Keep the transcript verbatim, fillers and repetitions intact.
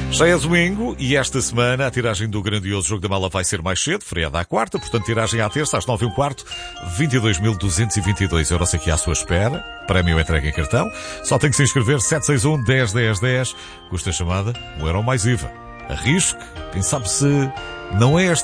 Já é domingo e esta semana a tiragem do grandioso Jogo da Mala vai ser mais cedo, feriado à quarta, portanto tiragem à terça às nove e um quarto, vinte e dois mil duzentos e vinte e dois euros aqui à sua espera, prémio entregue em cartão, só tem que se inscrever sete seis um, dez, dez, dez, custa a chamada um euro mais I V A. Arrisque, quem sabe se não é este